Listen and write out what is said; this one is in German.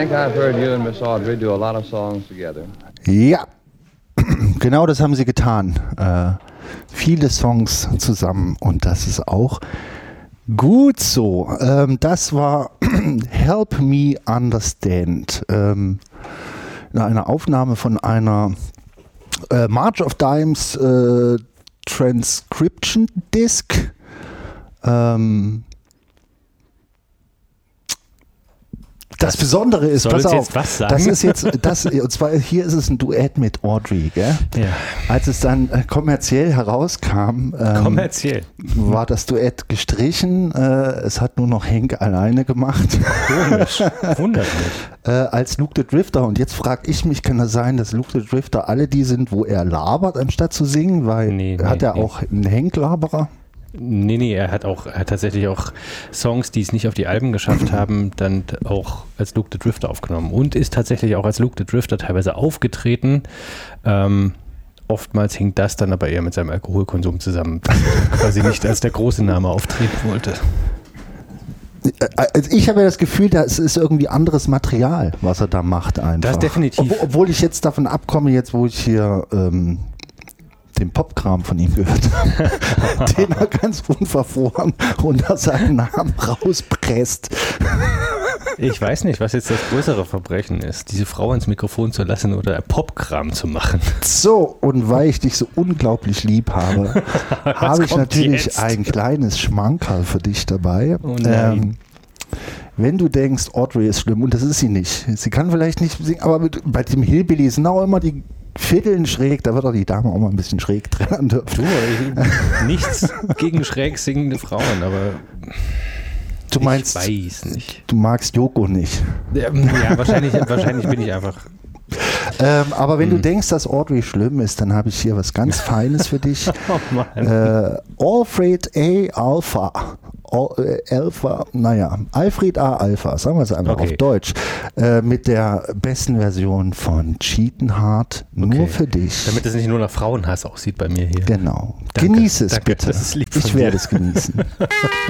think I've heard you and Miss Audrey do a lot of songs together. Ja, genau das haben sie getan. Viele Songs zusammen und das ist auch gut so. Das war Help Me Understand. Eine Aufnahme von einer March of Dimes Transcription Disc. Das Besondere ist, pass auf, jetzt was sagen? das ist jetzt, und zwar hier ist es ein Duett mit Audrey, gell? Ja. Als es dann kommerziell herauskam, war das Duett gestrichen, es hat nur noch Hank alleine gemacht. Komisch, wundert mich. Als Luke the Drifter, und jetzt frage ich mich, kann das sein, dass Luke the Drifter alle die sind, wo er labert, anstatt zu singen, weil hat er auch einen Hank-Laberer? Nee, er hat tatsächlich auch Songs, die es nicht auf die Alben geschafft haben, dann auch als Luke the Drifter aufgenommen und ist tatsächlich auch als Luke the Drifter teilweise aufgetreten. Oftmals hing das dann aber eher mit seinem Alkoholkonsum zusammen, weil sie nicht als der große Name auftreten wollte. Also ich habe ja das Gefühl, das ist irgendwie anderes Material, was er da macht einfach. Das definitiv. Obwohl ich jetzt davon abkomme, jetzt wo ich hier den Popkram von ihm gehört habe, den er ganz unverfroren unter seinen Namen rauspresst. Ich weiß nicht, was jetzt das größere Verbrechen ist, diese Frau ins Mikrofon zu lassen oder Popkram zu machen. So, und weil ich dich so unglaublich lieb habe, habe ich natürlich jetzt ein kleines Schmankerl für dich dabei. Oh nein. Wenn du denkst, Audrey ist schlimm, und das ist sie nicht. Sie kann vielleicht nicht singen, aber bei dem Hillbilly sind auch immer die Vierteln schräg, da wird auch die Dame auch mal ein bisschen schräg trennen dürfen. Du, nichts gegen schräg singende Frauen, aber du meinst, ich weiß nicht. Du magst Yoko nicht. Ja, wahrscheinlich bin ich einfach. Aber wenn du denkst, dass Audrey schlimm ist, dann habe ich hier was ganz Feines für dich. Oh Mann. Alfred A. Alpha. Alfred A. Alpha, sagen wir es einfach auf Deutsch, mit der besten Version von Cheatin' Heart, nur für dich. Damit es nicht nur nach Frauenhass aussieht bei mir hier. Genau. Danke. Genieße es Danke. bitte. Das ist lieb von ich werde es genießen.